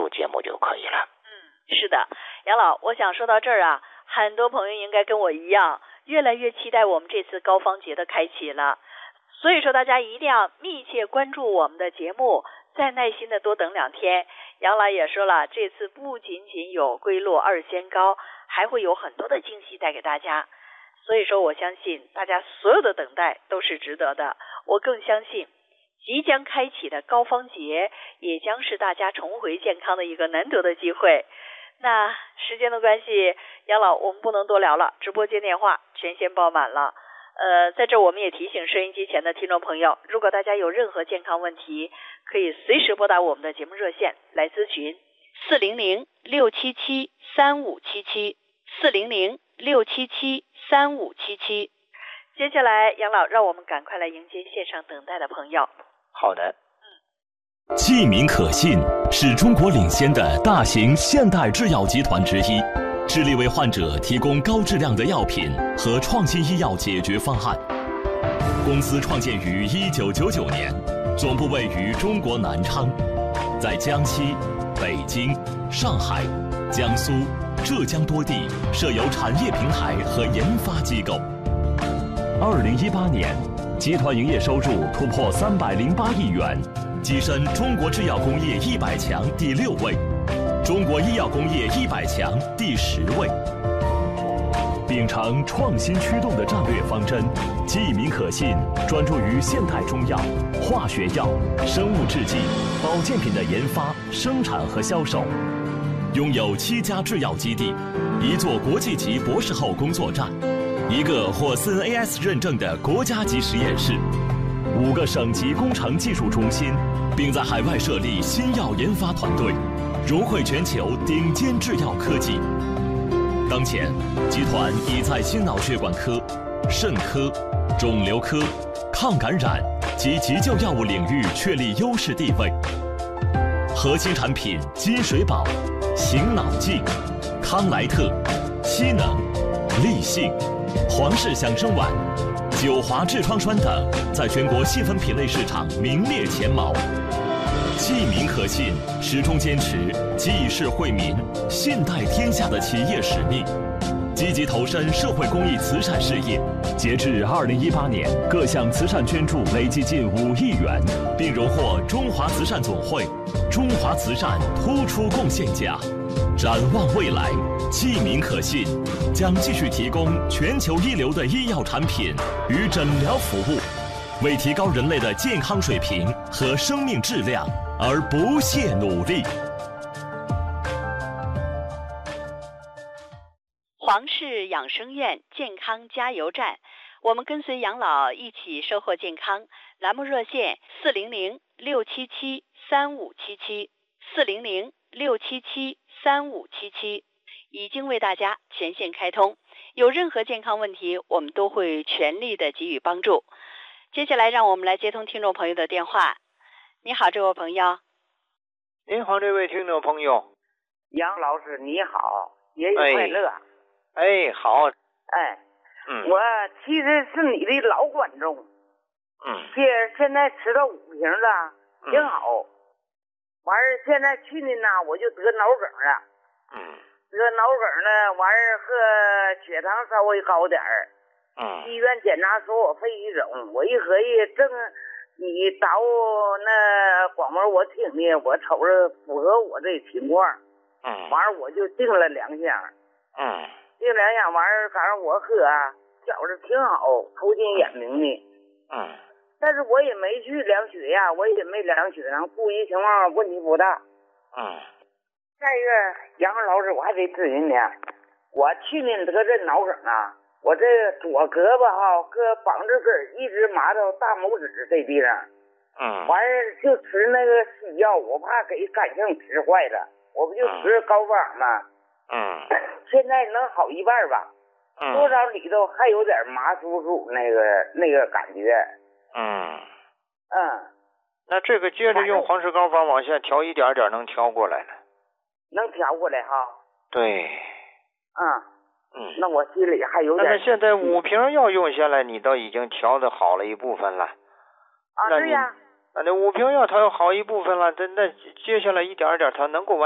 录节目就可以了。 是的，杨老，我想说到这儿啊，很多朋友应该跟我一样，越来越期待我们这次高方节的开启了。所以说大家一定要密切关注我们的节目，再耐心的多等2天。杨老也说了，这次不仅仅有归落2仙糕，还会有很多的惊喜带给大家。所以说我相信大家所有的等待都是值得的。我更相信即将开启的高方节也将是大家重回健康的一个难得的机会。那时间的关系，杨老我们不能多聊了，直播间电话全线爆满了。在这我们也提醒收音机前的听众朋友，如果大家有任何健康问题，可以随时拨打我们的节目热线来咨询，400-677-3577 400-677-3577。接下来杨老让我们赶快来迎接线上等待的朋友。 好的。 济民可信是中国领先的大型现代制药集团之一，致力为患者提供高质量的药品和创新医药解决方案。公司创建于1999年，总部位于中国南昌，在江西、北京、上海、江苏、浙江多地设有产业平台和研发机构。2018年，集团营业收入突破308亿元，跻身中国制药工业100强第6位，中国医药工业100强第10位。秉承创新驱动的战略方针，济民可信专注于现代中药、化学药、生物制剂、保健品的研发、生产和销售，拥有7家制药基地，1座国际级博士后工作站，1个获 CNAS 认证的国家级实验室，5个省级工程技术中心，并在海外设立新药研发团队，融汇全球顶尖制药科技。当前，集团已在心脑血管科、肾科、肿瘤科、抗感染及急救药物领域确立优势地位。核心产品金水宝、醒脑净、康莱特、西能、立信、皇氏响生丸、九华痔疮栓等，在全国细分品类市场名列前茅。济民可信始终坚持济世惠民、信代天下的企业使命，积极投身社会公益慈善事业。截至2018年，各项慈善捐助累计近5亿元，并荣获中华慈善总会中华慈善突出贡献奖。展望未来，济民可信将继续提供全球一流的医药产品与诊疗服务，为提高人类的健康水平和生命质量而不懈努力。 皇氏养生院健康加油站，我们跟随杨老一起收获健康。栏目热线400-677-3577 400-677-3577，已经为大家全线开通。有任何健康问题，我们都会全力的给予帮助。接下来让我们来接通听众朋友的电话。你好，这位朋友。 您好，这位听众朋友。 杨老师你好，节日快乐。 哎，好。 我其实是你的老观众。现在吃到5瓶了，挺好。完事现在去年呢，我就得脑梗了。得脑梗了，完事和血糖稍微高点儿。医院检查说我肺气肿，我一合计，正你打那广播我听的，我瞅着符合我这情况。完事我就订了2箱。订2箱完事，反正我喝啊，觉着挺好，头金眼明的。但是我也没去量血压，我也没量血糖，估计情况问题不大。再一个，杨老师，我还得咨询你，我去年得这脑梗啊，我这左胳膊搁膀子根一直麻到大拇指这地方。完事就吃那个西药，我怕给肝性吃坏了，我不就吃高方吗？现在能好一半吧。多少里头还有点麻酥酥那个感觉。 那这个接着用黄氏膏方往下调一点点，能调过来了。 能调过来哈？ 对。 那我心里还有点。 那现在5瓶药用下来，你倒已经调的好了一部分了。 对呀。 那5瓶药它要好一部分了，那接下来一点点它能够完。